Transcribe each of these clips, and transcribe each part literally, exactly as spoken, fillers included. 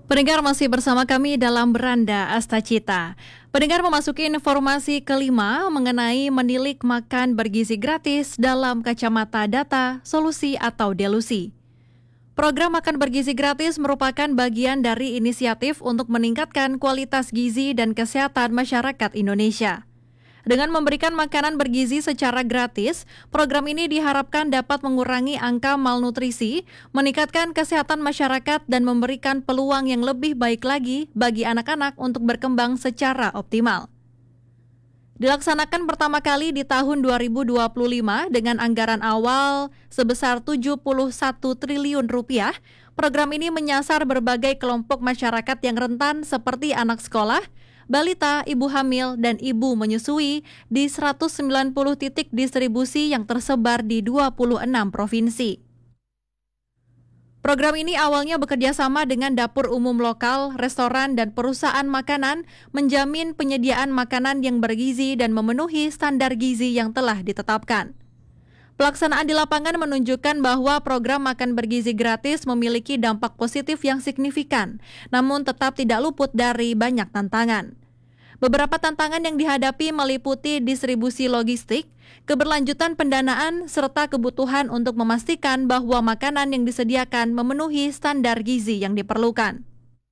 Pendengar masih bersama kami dalam Beranda Astacita. Pendengar memasuki informasi kelima mengenai menilik makan bergizi gratis dalam kacamata data, solusi atau delusi. Program makan bergizi gratis merupakan bagian dari inisiatif untuk meningkatkan kualitas gizi dan kesehatan masyarakat Indonesia. Dengan memberikan makanan bergizi secara gratis, program ini diharapkan dapat mengurangi angka malnutrisi, meningkatkan kesehatan masyarakat, dan memberikan peluang yang lebih baik lagi bagi anak-anak untuk berkembang secara optimal. Dilaksanakan pertama kali di tahun dua ribu dua puluh lima dengan anggaran awal sebesar tujuh puluh satu triliun rupiah, program ini menyasar berbagai kelompok masyarakat yang rentan seperti anak sekolah, balita, ibu hamil, dan ibu menyusui di seratus sembilan puluh titik distribusi yang tersebar di dua puluh enam provinsi. Program ini awalnya bekerja sama dengan dapur umum lokal, restoran, dan perusahaan makanan, menjamin penyediaan makanan yang bergizi dan memenuhi standar gizi yang telah ditetapkan. Pelaksanaan di lapangan menunjukkan bahwa program makan bergizi gratis memiliki dampak positif yang signifikan, namun tetap tidak luput dari banyak tantangan. Beberapa tantangan yang dihadapi meliputi distribusi logistik, keberlanjutan pendanaan, serta kebutuhan untuk memastikan bahwa makanan yang disediakan memenuhi standar gizi yang diperlukan.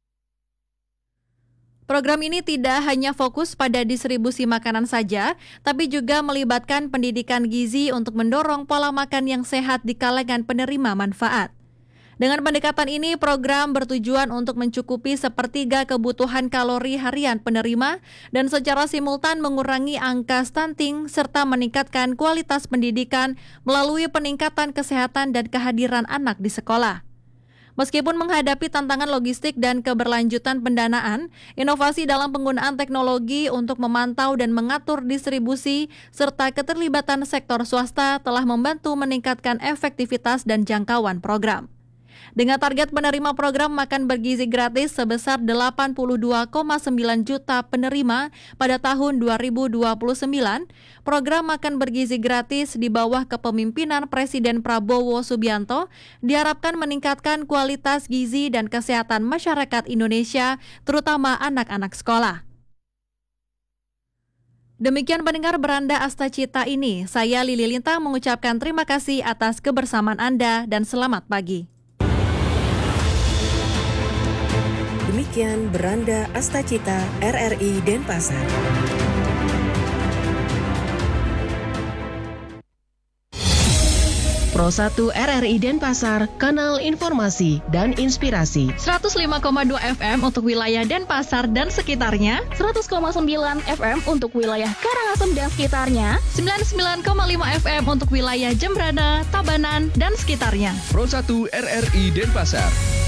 Program ini tidak hanya fokus pada distribusi makanan saja, tapi juga melibatkan pendidikan gizi untuk mendorong pola makan yang sehat di kalangan penerima manfaat. Dengan pendekatan ini, program bertujuan untuk mencukupi sepertiga kebutuhan kalori harian penerima dan secara simultan mengurangi angka stunting serta meningkatkan kualitas pendidikan melalui peningkatan kesehatan dan kehadiran anak di sekolah. Meskipun menghadapi tantangan logistik dan keberlanjutan pendanaan, inovasi dalam penggunaan teknologi untuk memantau dan mengatur distribusi serta keterlibatan sektor swasta telah membantu meningkatkan efektivitas dan jangkauan program. Dengan target penerima program makan bergizi gratis sebesar delapan puluh dua koma sembilan juta penerima pada tahun dua ribu dua puluh sembilan, program makan bergizi gratis di bawah kepemimpinan Presiden Prabowo Subianto diharapkan meningkatkan kualitas gizi dan kesehatan masyarakat Indonesia, terutama anak-anak sekolah. Demikian pendengar Beranda Astacita ini, saya Lili Lintang mengucapkan terima kasih atas kebersamaan Anda dan selamat pagi. Demikian Beranda Astacita R R I Denpasar. Pro satu R R I Denpasar, kanal informasi dan inspirasi. seratus lima koma dua F M untuk wilayah Denpasar dan sekitarnya, seratus koma sembilan F M untuk wilayah Karangasem dan sekitarnya, sembilan puluh sembilan koma lima F M untuk wilayah Jembrana, Tabanan, dan sekitarnya. Pro satu R R I Denpasar.